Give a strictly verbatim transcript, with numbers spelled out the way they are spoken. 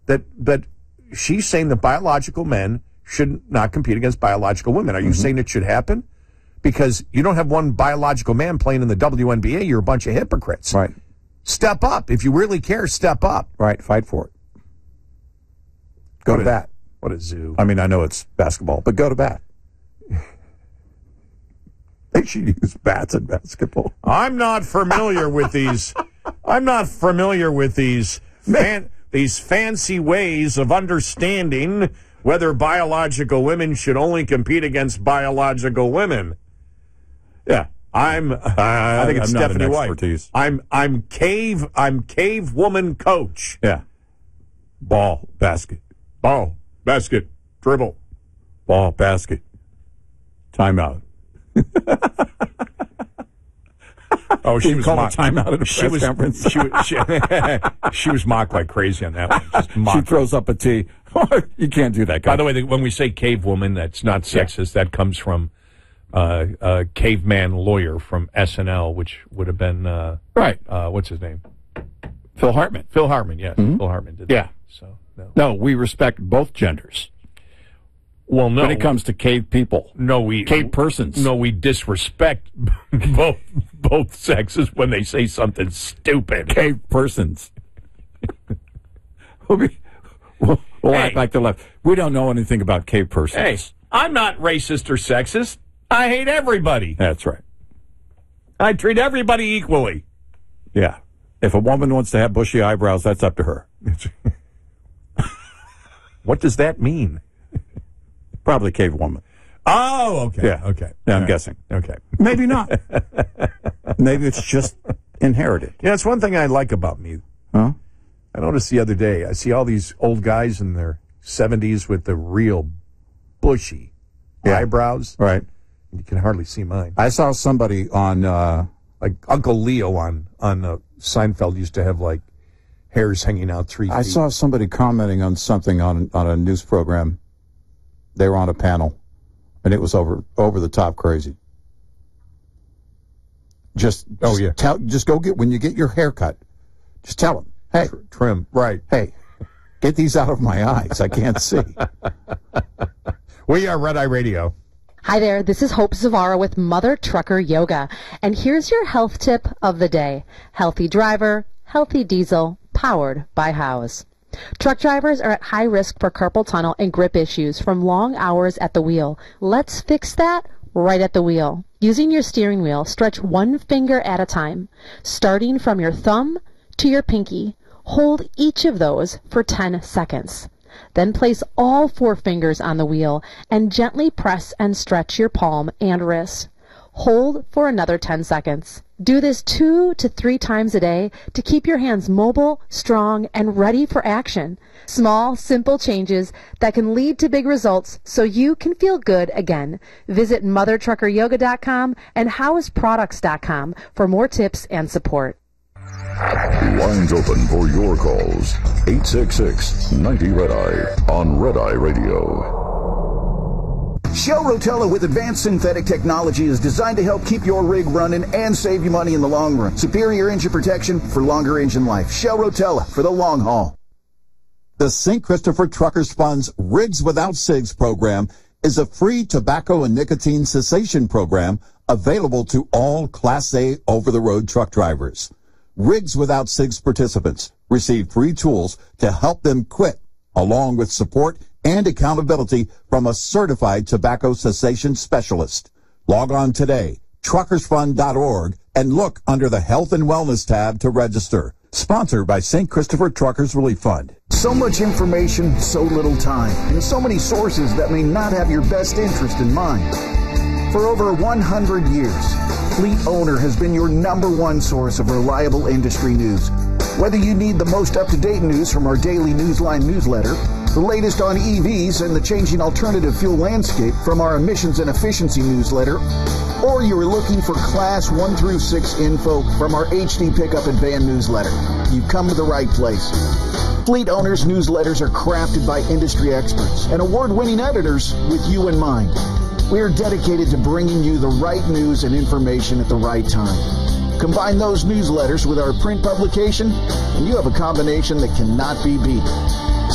that that she's saying that biological men should not compete against biological women. Are you mm-hmm. saying it should happen? Because you don't have one biological man playing in the W N B A. You're a bunch of hypocrites. Right. Step up. If you really care, step up. Right. Fight for it. Go what to a, bat. What a zoo. I mean, I know it's basketball, but go to bat. They should use bats in basketball. I'm not familiar with these. I'm not familiar with these fan, these fancy ways of understanding whether biological women should only compete against biological women. Yeah, I'm. Uh, I think it's I'm not Stephanie an White. expertise. I'm. I'm cave. I'm cave woman coach. Yeah. Ball, basket. Ball, basket, dribble. Ball, basket. Timeout. Oh, she was called mocked. a timeout at a she press was, conference. She was, she, she was mocked like crazy on that one. Just mocked. She throws up a T. You can't do that, guy. By the way, when we say cave woman, that's not sexist. Yeah. That comes from uh, a caveman lawyer from S N L, which would have been uh, right. Uh, what's his name? Phil Hartman. Phil Hartman. Yes, mm-hmm. Phil Hartman did. Yeah. That. So no. no, we respect both genders. Well, no. When it comes to cave people, no, we cave persons. No, we disrespect both both sexes when they say something stupid. Cave persons. we'll be, we'll, we'll hey. act like the left. We don't know anything about cave persons. Hey, I'm not racist or sexist. I hate everybody. That's right. I treat everybody equally. Yeah. If a woman wants to have bushy eyebrows, that's up to her. What does that mean? Probably cave woman. Oh, okay. Yeah, okay. Yeah, I'm right. guessing. Okay. Maybe not. Maybe it's just inherited. Yeah, it's one thing I like about me. Huh? I noticed the other day, I see all these old guys in their seventies with the real bushy yeah. eyebrows. Right. You can hardly see mine. I saw somebody on... Uh, like Uncle Leo on, on uh, Seinfeld used to have, like, hairs hanging out three feet. I saw somebody commenting on something on on a news program. They were on a panel, and it was over over the top crazy. Just, just oh yeah, tell, just go get when you get your hair cut. Just tell them, hey, Tr- trim, right? Hey, get these out of my eyes. I can't see. We are Red Eye Radio. Hi there, this is Hope Zavara with Mother Trucker Yoga, and here's your health tip of the day. Healthy driver, healthy diesel, powered by Howes. Truck drivers are at high risk for carpal tunnel and grip issues from long hours at the wheel. Let's fix that right at the wheel. Using your steering wheel, stretch one finger at a time, starting from your thumb to your pinky. Hold each of those for ten seconds. Then place all four fingers on the wheel and gently press and stretch your palm and wrist. Hold for another ten seconds. Do this two to three times a day to keep your hands mobile, strong, and ready for action. Small, simple changes that can lead to big results so you can feel good again. Visit mother trucker yoga dot com and howes products dot com for more tips and support. Lines open for your calls. eight six six, ninety, red eye on Red Eye Radio. Shell Rotella with advanced synthetic technology is designed to help keep your rig running and save you money in the long run. Superior engine protection for longer engine life. Shell Rotella for the long haul. The Saint Christopher Truckers Fund's Rigs Without Cigs program is a free tobacco and nicotine cessation program available to all Class A over-the-road truck drivers. Rigs Without Cigs participants receive free tools to help them quit, along with support and accountability from a certified tobacco cessation specialist. Log on today, truckers fund dot org, and look under the Health and Wellness tab to register. Sponsored by Saint Christopher Truckers Relief Fund. So much information, so little time, and so many sources that may not have your best interest in mind. For over one hundred years, Fleet Owner has been your number one source of reliable industry news. Whether you need the most up-to-date news from our daily Newsline newsletter, the latest on E Vs and the changing alternative fuel landscape from our emissions and efficiency newsletter, or you're looking for Class one through six info from our H D Pickup and Van newsletter, you've come to the right place. Fleet Owners newsletters are crafted by industry experts and award-winning editors with you in mind. We are dedicated to bringing you the right news and information at the right time. Combine those newsletters with our print publication, and you have a combination that cannot be beat.